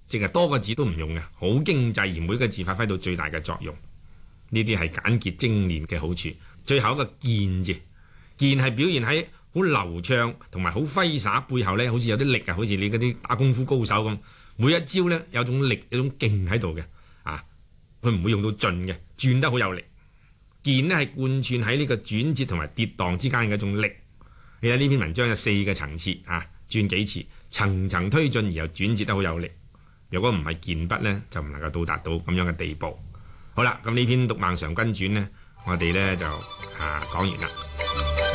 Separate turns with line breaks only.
淨係多個字都唔用嘅，好經濟，而每個字發揮到最大嘅作用。呢啲係簡潔精煉嘅好處。最後一個健字，健係表現喺好流暢同埋好揮灑，背後呢好似有啲力啊，好似你嗰啲打功夫高手咁，每一招呢有種力有種勁喺度嘅啊，佢唔會用到盡嘅，轉得好有力。健呢係貫穿喺呢個轉折同埋跌宕之間嘅一種力。你睇呢篇文章有4個層次啊，轉幾次，層層推進而又轉折得好有力。如果唔係健筆呢，就唔能夠到達到咁樣嘅地步。好啦，咁呢篇《讀孟嘗君傳》呢，我哋呢就講完啦。